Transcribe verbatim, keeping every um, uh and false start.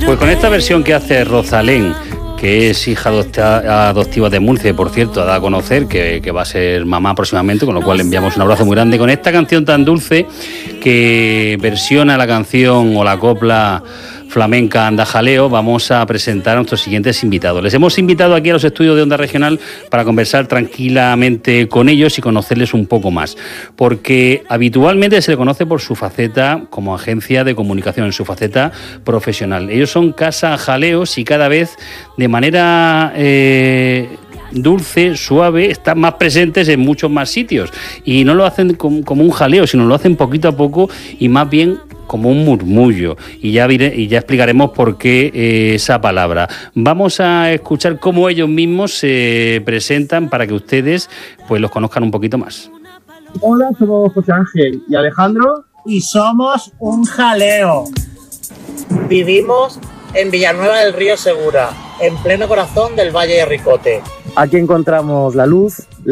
Pues con esta versión que hace Rosalén, que es hija adoptiva de Murcia, y por cierto ha dado a conocer que, que va a ser mamá próximamente, con lo cual le enviamos un abrazo muy grande, con esta canción tan dulce que versiona la canción o la copla flamenca Anda Jaleo, vamos a presentar a nuestros siguientes invitados. Les hemos invitado aquí a los estudios de Onda Regional para conversar tranquilamente con ellos y conocerles un poco más, porque habitualmente se le conoce por su faceta como agencia de comunicación, en su faceta profesional. Ellos son Casa Jaleos y cada vez de manera eh, dulce, suave, están más presentes en muchos más sitios y no lo hacen como, como un jaleo, sino lo hacen poquito a poco y más bien como un murmullo, y ya, vire, y ya explicaremos por qué eh, esa palabra. Vamos a escuchar cómo ellos mismos se presentan para que ustedes pues los conozcan un poquito más. Hola, somos José Ángel y Alejandro y somos un jaleo. Vivimos en Villanueva del Río Segura, en pleno corazón del Valle de Ricote. Aquí encontramos la luz,